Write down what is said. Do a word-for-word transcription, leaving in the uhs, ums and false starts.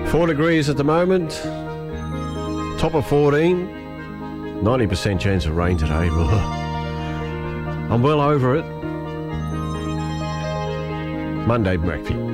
Four degrees at the moment. Top of fourteen. ninety percent chance of rain today. I'm well over it. Monday breakfast.